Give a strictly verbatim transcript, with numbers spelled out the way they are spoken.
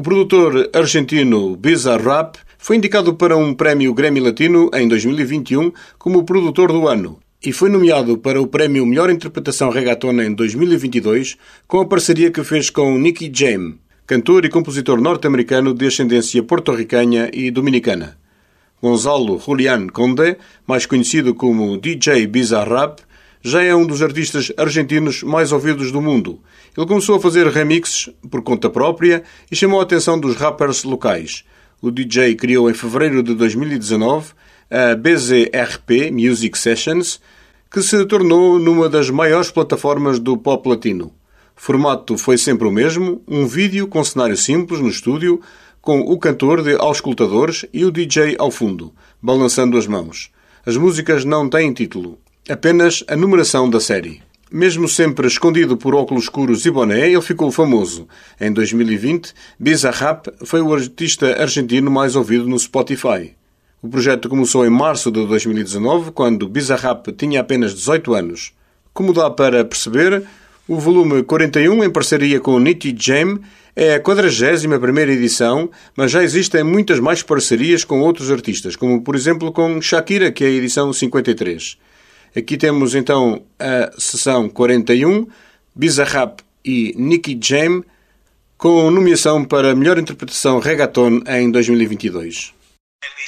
produtor argentino Bizarrap foi indicado para um prémio Grammy Latino em dois mil e vinte e um como produtor do ano e foi nomeado para o prémio Melhor Interpretação Reggaeton em dois mil e vinte e dois com a parceria que fez com Nicky Jam, cantor e compositor norte-americano de ascendência porto-ricanha e dominicana. Gonzalo Julián Conde, mais conhecido como D J Bizarrap, já é um dos artistas argentinos mais ouvidos do mundo. Ele começou a fazer remixes por conta própria e chamou a atenção dos rappers locais. O D J criou em fevereiro de dois mil e dezanove a B Z R P Music Sessions, que se tornou numa das maiores plataformas do pop latino. O formato foi sempre o mesmo, um vídeo com cenário simples no estúdio, com o cantor de auscultadores e o D J ao fundo, balançando as mãos. As músicas não têm título, apenas a numeração da série. Mesmo sempre escondido por óculos escuros e boné, ele ficou famoso. Em dois mil e vinte, Bizarrap foi o artista argentino mais ouvido no Spotify. O projeto começou em março de dois mil e dezanove, quando Bizarrap tinha apenas dezoito anos. Como dá para perceber, o volume quarenta e um, em parceria com Nicky Jam, é a quadragésima primeira edição, mas já existem muitas mais parcerias com outros artistas, como por exemplo com Shakira, que é a edição cinquenta e três. Aqui temos então a sessão quarenta e um, Bizarrap e Nicky Jam, com nomeação para melhor interpretação reggaeton em dois mil e vinte e dois.